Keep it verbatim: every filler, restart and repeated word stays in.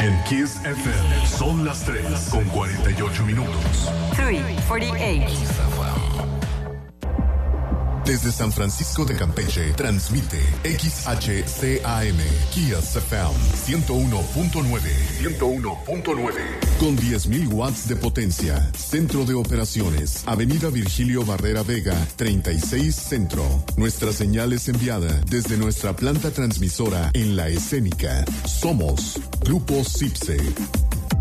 En Kiss F M son las tres con cuarenta y ocho minutos. tres cuarenta y ocho. Desde San Francisco de Campeche, transmite X H C A M, Kiss F M, ciento uno punto nueve. ciento uno punto nueve. Con diez mil watts de potencia. Centro de operaciones, Avenida Virgilio Barrera Vega, treinta y seis Centro. Nuestra señal es enviada desde nuestra planta transmisora en La Escénica. Somos Grupo Cipse.